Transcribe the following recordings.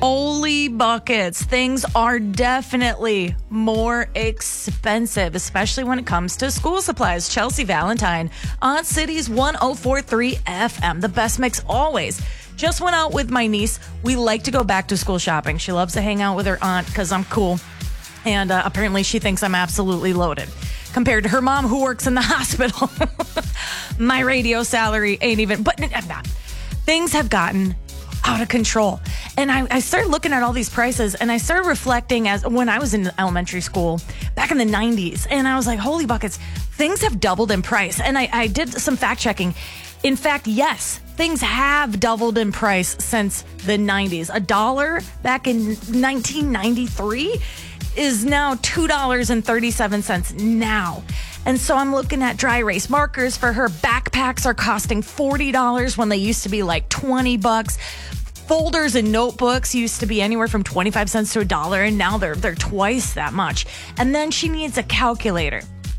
Holy buckets. Things are definitely more expensive, especially when it comes to school supplies. Chelsea Valentine on Cities 104.3 FM. The best mix always. Just went out with my niece. We like to go back to school shopping. She loves to hang out with her aunt because I'm cool. And apparently she thinks I'm absolutely loaded. Compared to her mom who works in the hospital. My radio salary ain't even, but I'm not. Things have gotten out of control. And I started looking at all these prices and I started reflecting as when I was in elementary school back in the 90s. And I was like, holy buckets, things have doubled in price. And I did some fact checking. In fact, yes, things have doubled in price since the 90s. $1 back in 1993 is now $2.37 now. And so I'm looking at dry erase markers for her. Backpacks are costing $40 when they used to be like $20. Folders and notebooks used to be anywhere from 25 cents to $1, and now they're twice that much. And then she needs a calculator.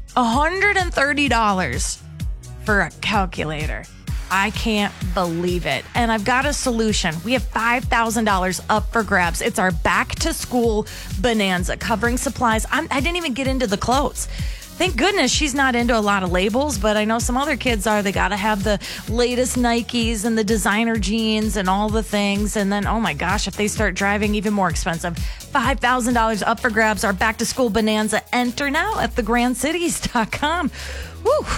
$130 for a calculator. I can't believe it. And I've got a solution. We have $5,000 up for grabs. It's our back to school bonanza covering supplies. I didn't even get into the clothes. Thank goodness she's not into a lot of labels, but I know some other kids are. They got to have the latest Nikes and the designer jeans and all the things. And then, oh my gosh, if they start driving, even more expensive. $5,000 up for grabs. Our back to school bonanza. Enter now at thegrandcities.com. Woo.